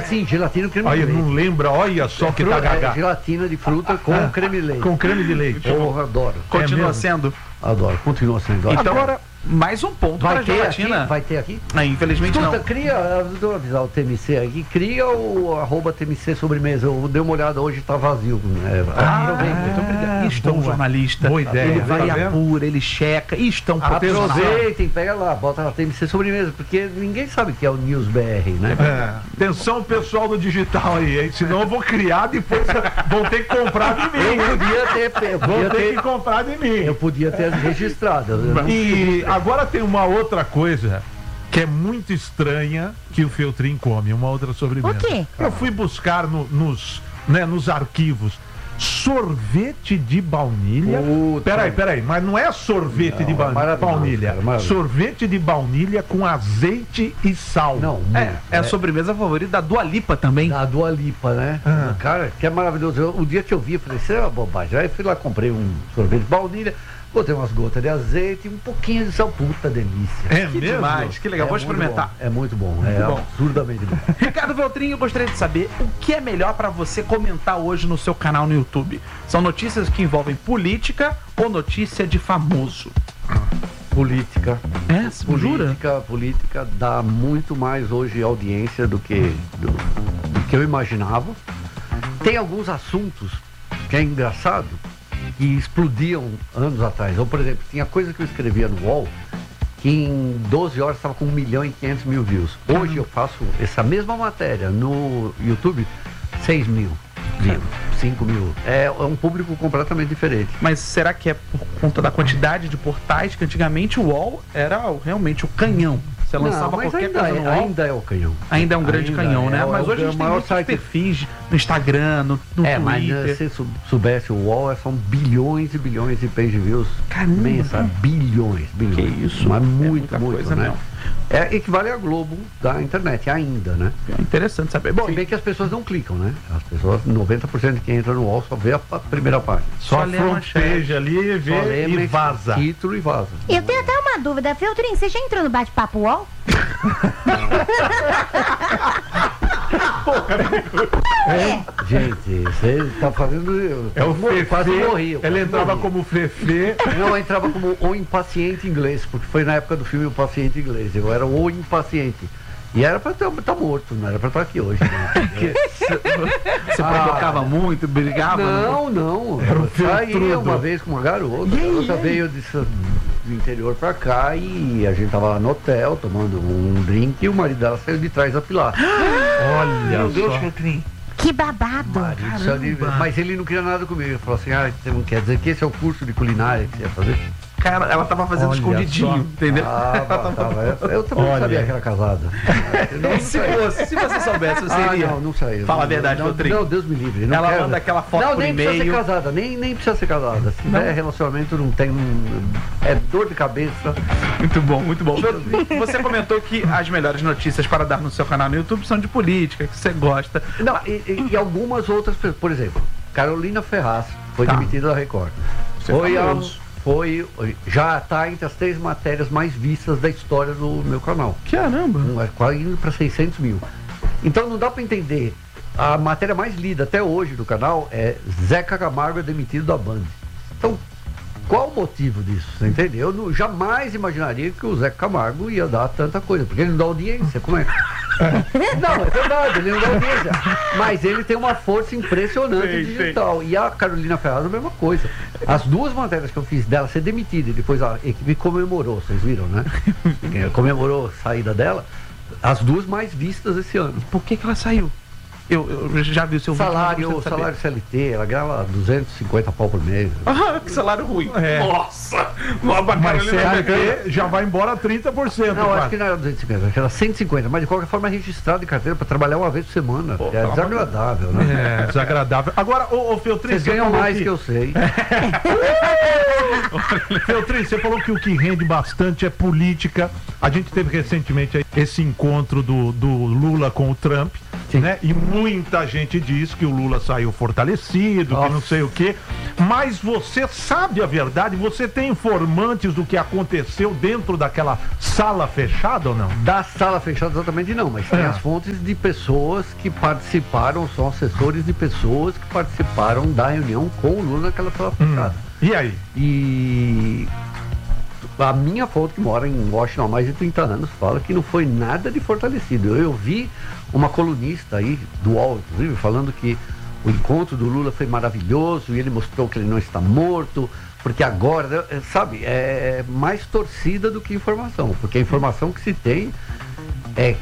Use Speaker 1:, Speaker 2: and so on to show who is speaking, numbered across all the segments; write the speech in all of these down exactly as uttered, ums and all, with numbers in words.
Speaker 1: sim, gelatina com creme
Speaker 2: Olha,
Speaker 1: de leite.
Speaker 2: não lembra, olha só que tá gaga.
Speaker 1: É, gelatina de fruta com
Speaker 2: Ah,
Speaker 1: creme de leite.
Speaker 2: Com creme de leite.
Speaker 1: Eu adoro.
Speaker 3: Continua
Speaker 2: mesmo?
Speaker 3: sendo.
Speaker 1: Adoro, continua sendo.
Speaker 3: Então,
Speaker 1: Agora,
Speaker 3: mais um ponto
Speaker 1: vai
Speaker 3: para
Speaker 1: ter
Speaker 3: gelatina.
Speaker 1: aqui? Vai ter aqui?
Speaker 3: Ah, infelizmente
Speaker 1: Escuta,
Speaker 3: não.
Speaker 1: cria, eu vou avisar o T M C aqui, cria o arroba T M C sobremesa. Eu dei uma olhada hoje, tá vazio. Né?
Speaker 3: Ah,
Speaker 1: Aproveita.
Speaker 3: muito obrigado. Isto é um
Speaker 2: boa.
Speaker 3: jornalista.
Speaker 2: Boa ideia.
Speaker 3: Ele
Speaker 2: Tá
Speaker 3: vai
Speaker 2: vendo?
Speaker 3: apura, ele checa. Isto é um profissional.
Speaker 1: Aproveitem, pega lá, bota lá T M C sobremesa, porque ninguém sabe que é o News B R, né?
Speaker 2: É, atenção pessoal do digital aí, hein? Senão eu vou criar, depois vão ter que comprar de mim.
Speaker 1: Eu podia ter, eu
Speaker 2: Vão
Speaker 1: podia
Speaker 2: ter
Speaker 1: ter,
Speaker 2: que comprar de mim.
Speaker 1: eu podia ter registrado. Eu não-
Speaker 2: E agora tem uma outra coisa que é muito estranha que o Feltrin come, uma outra sobremesa.
Speaker 4: O quê?
Speaker 2: Eu fui buscar no- nos, né, nos arquivos sorvete de baunilha.
Speaker 1: Puta.
Speaker 2: Peraí, peraí, mas não é sorvete
Speaker 1: Não,
Speaker 2: de ba-
Speaker 1: é maravilhoso,
Speaker 2: baunilha.
Speaker 1: cara, maravilhoso.
Speaker 2: Sorvete de baunilha com azeite e sal.
Speaker 1: Não,
Speaker 3: É,
Speaker 1: muito,
Speaker 3: é a sobremesa favorita da Dua Lipa também.
Speaker 1: Da Dua Lipa, né?
Speaker 2: Ah.
Speaker 1: Cara, que é maravilhoso. Eu, o dia que eu vi, eu falei, isso é uma bobagem. Aí fui lá, comprei um sorvete de baunilha, botei umas gotas de azeite e um pouquinho de sal. Puta delícia.
Speaker 2: É
Speaker 3: Que
Speaker 2: mesmo?
Speaker 3: demais, que legal.
Speaker 1: É
Speaker 3: Vou
Speaker 1: muito
Speaker 3: experimentar.
Speaker 1: bom, É muito bom, é
Speaker 3: bom.
Speaker 1: absurdamente bom.
Speaker 3: Ricardo Feltrin, eu gostaria de saber o que é melhor para você comentar hoje no seu canal no YouTube. São notícias que envolvem política ou notícia de famoso?
Speaker 1: Política.
Speaker 3: É, jura?
Speaker 1: Política, política dá muito mais hoje audiência do que, do, do que eu imaginava. Tem alguns assuntos que é engraçado que explodiam anos atrás. Ou, por exemplo, tinha coisa que eu escrevia no U O L que em doze horas estava com um milhão e quinhentos mil views. Hoje eu faço essa mesma matéria no YouTube, seis mil, cinco mil. É, é um público completamente diferente.
Speaker 3: Mas será que é por conta da quantidade de portais que antigamente o U O L era o- realmente o canhão? Você lançava
Speaker 1: Não, mas
Speaker 3: qualquer
Speaker 1: ainda,
Speaker 3: coisa
Speaker 1: é,
Speaker 3: no U O L?
Speaker 1: ainda é o canhão.
Speaker 3: Ainda é um grande
Speaker 1: Ainda
Speaker 3: canhão,
Speaker 1: é,
Speaker 3: né?
Speaker 1: é o-
Speaker 3: Mas
Speaker 1: é
Speaker 3: hoje a gente
Speaker 1: o
Speaker 3: tem
Speaker 1: maior
Speaker 3: muitos
Speaker 1: site-
Speaker 3: perfis no Instagram, no, no
Speaker 1: É, mas
Speaker 3: Twitter.
Speaker 1: se sou- soubesse o U O L, são bilhões e bilhões de page views.
Speaker 3: Caramba.
Speaker 1: Mensa, bilhões, bilhões.
Speaker 3: Que isso,
Speaker 1: Mas
Speaker 3: é
Speaker 1: muito,
Speaker 3: muita
Speaker 1: muito,
Speaker 3: coisa
Speaker 1: né?
Speaker 3: mesmo.
Speaker 1: É, equivale a Globo da internet, ainda, né?
Speaker 3: É interessante saber. Bom,
Speaker 1: Se bem que as pessoas não clicam, né? As pessoas, noventa por cento de quem entra no U O L só vê a, a primeira página.
Speaker 2: Só,
Speaker 3: Só lê a
Speaker 2: fronteja ali,
Speaker 1: Só
Speaker 2: vê
Speaker 1: lembra
Speaker 2: e
Speaker 1: esse
Speaker 2: vaza.
Speaker 1: título e vaza.
Speaker 4: Eu tenho até uma dúvida, Feltrin, você já entrou no bate-papo U O L?
Speaker 1: Gente, você tá fazendo. eu
Speaker 2: É o
Speaker 1: quase
Speaker 2: Fefe,
Speaker 1: morri. eu
Speaker 2: ele
Speaker 1: quase
Speaker 2: entrava
Speaker 1: morri.
Speaker 2: como Fefe.
Speaker 1: Não, eu entrava como o impaciente inglês, porque foi na época do filme O Paciente Inglês. Eu era o impaciente. E era pra estar tá morto, não era pra estar aqui hoje. Né?
Speaker 3: você provocava muito, brigava?
Speaker 1: Não, não.
Speaker 2: Era um
Speaker 1: Eu saí
Speaker 2: filtrudo.
Speaker 1: uma vez com uma garota. A garota veio de, do interior pra cá e a gente tava lá no hotel tomando um drink e o marido dela saiu de trás da pilar.
Speaker 2: Olha
Speaker 3: Meu Deus,
Speaker 2: só.
Speaker 3: Feltrin.
Speaker 4: Que babado.
Speaker 1: Marido saiu de- Mas ele não queria nada comigo. Ele falou assim: ah, então quer dizer que esse é o curso de culinária que você ia fazer?
Speaker 3: Cara, ela tava fazendo
Speaker 2: Olha
Speaker 3: escondidinho,
Speaker 2: só.
Speaker 3: entendeu?
Speaker 1: Ah, tava, eu, eu também
Speaker 2: Olha.
Speaker 1: não sabia que era casada. Eu não
Speaker 3: se,
Speaker 1: sabia.
Speaker 3: fosse, se você soubesse, você
Speaker 1: Ah,
Speaker 3: iria.
Speaker 1: não, não saiu.
Speaker 3: Fala a
Speaker 1: Não,
Speaker 3: verdade,
Speaker 1: não,
Speaker 3: Feltrin.
Speaker 1: não, Deus me livre. Não
Speaker 3: Ela
Speaker 1: quero.
Speaker 3: manda aquela foto
Speaker 1: Não,
Speaker 3: por
Speaker 1: nem precisa ser
Speaker 3: e-mail.
Speaker 1: casada, nem, nem precisa ser casada. Se tiver relacionamento, não tem. É dor de cabeça.
Speaker 3: Muito bom, muito bom. Você comentou que as melhores notícias para dar no seu canal no YouTube são de política, que você gosta.
Speaker 1: Não, e, e- e algumas outras pessoas. Por exemplo, Carolina Ferraz foi
Speaker 3: Tá.
Speaker 1: demitida da Record.
Speaker 3: Você é
Speaker 1: Foi, a,
Speaker 3: famoso.
Speaker 1: foi já está entre as três matérias mais vistas da história do meu canal.
Speaker 3: Caramba.
Speaker 1: Um, é quase indo para seiscentos mil. Então não dá para entender. A matéria mais lida até hoje do canal é Zeca Camargo é demitido da Band. Então, qual o motivo disso? Você entendeu? Eu não- jamais imaginaria que o Zeca Camargo ia dar tanta coisa, porque ele não dá audiência. Como é? Não, é verdade, ele não dá audiência. Mas ele tem uma força impressionante
Speaker 3: Sei,
Speaker 1: digital. E a Carolina Ferraz a mesma coisa. As duas matérias que eu fiz dela ser demitida e depois a equipe comemorou, vocês viram, né? Comemorou a saída dela. As duas mais vistas esse ano.
Speaker 3: Por que que ela saiu? Eu, eu já vi o seu vídeo, mas
Speaker 1: Salário,
Speaker 3: eu gostaria de
Speaker 1: salário C L T, ela ganhava duzentos e cinquenta pau por mês.
Speaker 3: saber. Ah, que salário ruim.
Speaker 2: É.
Speaker 3: Nossa! Uma
Speaker 2: Mas
Speaker 3: Carolina
Speaker 2: C L
Speaker 3: Ferraz.
Speaker 2: T já vai embora trinta por cento.
Speaker 1: Não,
Speaker 2: quase.
Speaker 1: acho que não era duzentos e cinquenta, acho que era cento e cinquenta, mas de qualquer forma é registrado em carteira para trabalhar uma vez por semana.
Speaker 3: Pô,
Speaker 1: é
Speaker 3: pelo amor de
Speaker 1: desagradável, né?
Speaker 2: É, desagradável. Agora, ô, ô Feltrin,
Speaker 1: Vocês
Speaker 2: você
Speaker 1: ganham
Speaker 2: falou
Speaker 1: mais
Speaker 2: que,
Speaker 1: que eu sei.
Speaker 2: Feltrin, você falou que o que rende bastante é política. A gente teve recentemente aí esse encontro do, do Lula com o Trump, né? E muita gente diz que o Lula saiu fortalecido,
Speaker 1: Nossa.
Speaker 2: que não sei o quê. Mas você sabe a verdade? Você tem informantes do que aconteceu dentro daquela sala fechada ou não?
Speaker 1: Da sala fechada exatamente não, mas tem
Speaker 2: É.
Speaker 1: as fontes de pessoas que participaram, são assessores de pessoas que participaram da reunião com o Lula naquela sala fechada.
Speaker 2: E aí?
Speaker 1: E a minha fonte, que mora em Washington há mais de trinta anos, fala que não foi nada de fortalecido. Eu, eu vi uma colunista aí, do U O L, inclusive, falando que o encontro do Lula foi maravilhoso e ele mostrou que ele não está morto, porque agora, é, sabe, é mais torcida do que informação, porque a informação que se tem é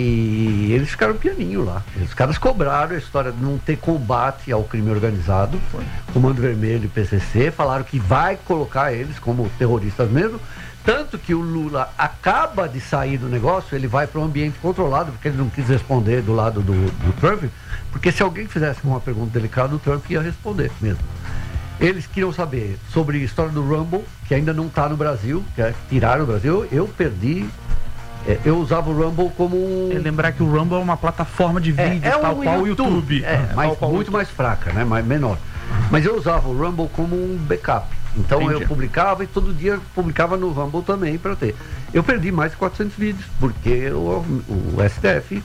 Speaker 1: que eles ficaram pianinho lá. Os caras cobraram a história de não ter combate ao crime organizado, Comando Vermelho e P C C, falaram que vai colocar eles como terroristas mesmo, tanto que o Lula acaba de sair do negócio, ele vai para um ambiente controlado, porque ele não quis responder do lado do, do Trump, porque se alguém fizesse uma pergunta delicada, o Trump ia responder mesmo. Eles queriam saber sobre a história do Rumble, que ainda não está no Brasil, que é, tiraram o Brasil, eu perdi. É, eu usava o Rumble como um...
Speaker 3: É lembrar que o Rumble é uma plataforma de vídeo,
Speaker 1: é, é
Speaker 3: tal
Speaker 1: um
Speaker 3: qual o YouTube.
Speaker 1: É, mas
Speaker 3: tal qual
Speaker 1: muito
Speaker 3: o
Speaker 1: mais fraca, né? Mais, menor. Mas eu usava o Rumble como um backup. Então
Speaker 3: Entendi.
Speaker 1: eu publicava e todo dia publicava no Rumble também para ter. Eu perdi mais de quatrocentos vídeos, porque o, o S T F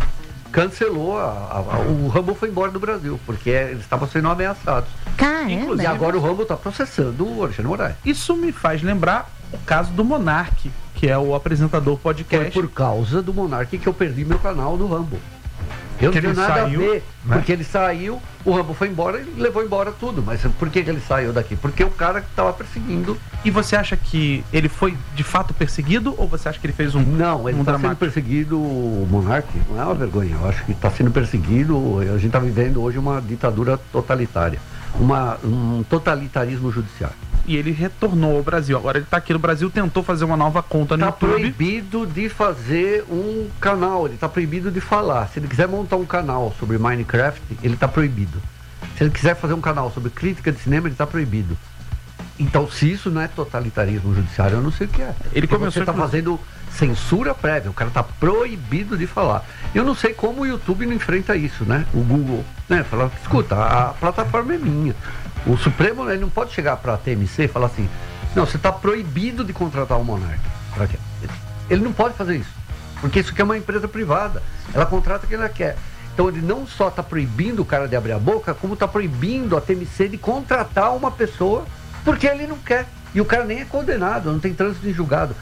Speaker 1: cancelou, a, a, a, o Rumble foi embora do Brasil, porque eles estavam sendo ameaçados.
Speaker 4: Caramba.
Speaker 1: E agora o Rumble está processando o Alexandre Moraes.
Speaker 3: Isso me faz lembrar o caso do Monark, que é o apresentador
Speaker 1: Foi
Speaker 3: podcast.
Speaker 1: por causa do Monark que eu perdi meu canal no Rumble. Eu não
Speaker 2: Que
Speaker 1: tenho
Speaker 2: ele
Speaker 1: nada
Speaker 2: saiu,
Speaker 1: a ver,
Speaker 2: né?
Speaker 1: porque ele saiu, o Rumble foi embora e levou embora tudo. Mas por que, que ele saiu daqui? Porque o cara que estava perseguindo.
Speaker 3: E você acha que ele foi de fato perseguido ou você acha que ele fez um
Speaker 1: Não, ele
Speaker 3: um
Speaker 1: está sendo
Speaker 3: dramático?
Speaker 1: perseguido, o Monark, não é uma vergonha. Eu acho que está sendo perseguido. A gente está vivendo hoje uma ditadura totalitária, uma, um totalitarismo judiciário.
Speaker 3: E ele retornou ao Brasil. Agora ele tá aqui no Brasil, tentou fazer uma nova conta no
Speaker 1: Está
Speaker 3: YouTube.
Speaker 1: proibido de fazer um canal, ele está proibido de falar. Se ele quiser montar um canal sobre Minecraft, ele está proibido. Se ele quiser fazer um canal sobre crítica de cinema, ele está proibido. Então, se isso não é totalitarismo judiciário, eu não sei o que é.
Speaker 3: Ele
Speaker 1: Porque
Speaker 3: começou
Speaker 1: você está
Speaker 3: com-
Speaker 1: fazendo censura prévia, o cara está proibido de falar. Eu não sei como o YouTube não enfrenta isso, né? O Google, né? Fala, escuta, a plataforma é minha. O Supremo, ele não pode chegar para a T M C e falar assim, não, você está proibido de contratar um monarca. Pra quê? Ele não pode fazer isso, porque isso aqui é uma empresa privada. Ela contrata quem ela quer. Então ele não só está proibindo o cara de abrir a boca, como está proibindo a T M C de contratar uma pessoa porque ele não quer. E o cara nem é condenado, não tem trânsito em julgado.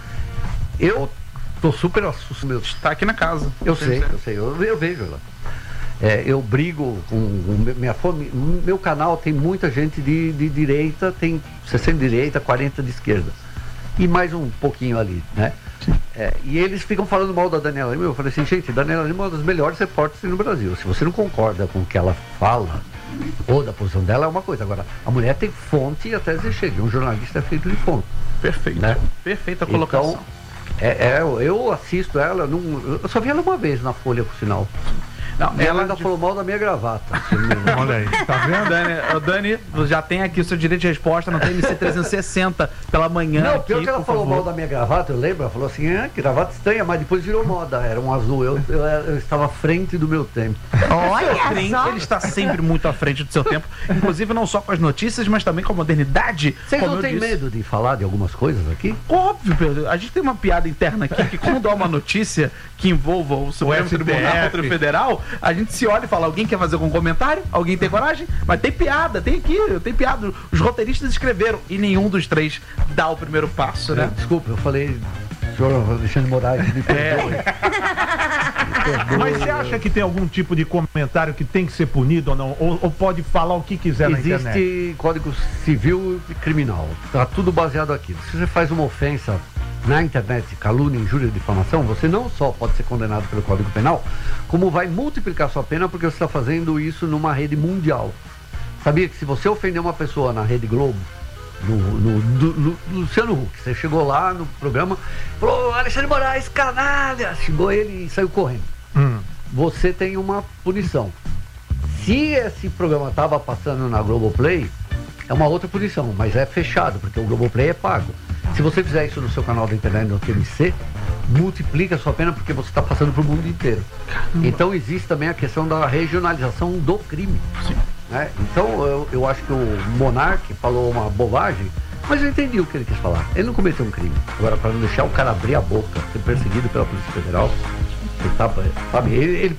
Speaker 1: Eu tô super assustado, meu.
Speaker 3: Está aqui na casa.
Speaker 1: Eu sei, eu sei, eu, eu vejo lá. É, eu brigo com o meu- minha fome. Meu canal tem muita gente de, de direita, tem sessenta de direita, quarenta de esquerda. E mais um pouquinho ali, né? É, e eles ficam falando mal da Daniela Lima. Eu falei assim, gente, Daniela Lima é uma das melhores repórteres no Brasil. Se você não concorda com o que ela fala, ou da posição dela, é uma coisa. Agora, a mulher tem fonte e até dizer chega. Um jornalista é feito de fonte.
Speaker 3: Perfeito.
Speaker 1: Né?
Speaker 3: Perfeita colocação.
Speaker 1: Então, é, é, eu assisto ela, num, eu só vi ela uma vez na Folha, por sinal.
Speaker 3: Não,
Speaker 1: Ela
Speaker 3: ela
Speaker 1: ainda
Speaker 3: de-
Speaker 1: falou mal da minha gravata. se eu não me engano.
Speaker 2: Olha aí, tá vendo?
Speaker 3: Dani, ô, Dani, você já tem aqui o seu direito de resposta no T M C trezentos e sessenta pela manhã.
Speaker 1: Não,
Speaker 3: aqui,
Speaker 1: pior que ela
Speaker 3: por
Speaker 1: falou
Speaker 3: favor.
Speaker 1: mal da minha gravata, eu lembro, ela falou assim, ah, que gravata estranha, mas depois virou moda, era um azul, eu, eu, eu estava à frente do meu tempo.
Speaker 4: Olha
Speaker 3: Trim,
Speaker 4: só.
Speaker 3: ele está sempre muito à frente do seu tempo, inclusive não só com as notícias, mas também com a modernidade.
Speaker 1: Vocês
Speaker 3: como
Speaker 1: não
Speaker 3: eu
Speaker 1: têm
Speaker 3: disse.
Speaker 1: medo de falar de algumas coisas aqui?
Speaker 3: Óbvio, Pedro. A gente tem uma piada interna aqui que quando há uma notícia que envolva o Supremo
Speaker 2: S T F.
Speaker 3: Tribunal Federal, a gente se olha e fala, alguém quer fazer algum comentário? Alguém tem coragem? Mas tem piada, tem aqui, tem piada. Os roteiristas escreveram e nenhum dos três dá o primeiro passo, né?
Speaker 1: Desculpa, eu falei, senhor Alexandre Moraes, me perdoe. Me perdoe.
Speaker 2: Mas você acha que tem algum tipo de comentário que tem que ser punido ou não? Ou, ou pode falar o que quiser na internet?
Speaker 1: Existe Código Civil e Criminal, tá tudo baseado aqui. Se você faz uma ofensa na internet, calúnia, injúria e difamação, você não só pode ser condenado pelo Código Penal, como vai multiplicar sua pena porque você está fazendo isso numa rede mundial. Sabia que se você ofender uma pessoa na Rede Globo, no, no, do- no- no Luciano Huck, você chegou lá no programa, falou, Alexandre Moraes, canalha, xingou ele e saiu correndo.
Speaker 2: Hum.
Speaker 1: Você tem uma punição. Se esse programa estava passando na Globoplay, é uma outra punição, mas é fechado, porque o Globoplay é pago. Se você fizer isso no seu canal da internet no T M C, multiplica a sua pena porque você está passando para o mundo inteiro.
Speaker 3: Caramba.
Speaker 1: Então existe também a questão da regionalização do crime.
Speaker 3: Sim.
Speaker 1: Né? Então eu, eu acho que o Monark falou uma bobagem, mas eu entendi o que ele quis falar. Ele não cometeu um crime. Agora, para não deixar o cara abrir a boca, ser perseguido pela Polícia Federal, ele tá, sabe, ele, ele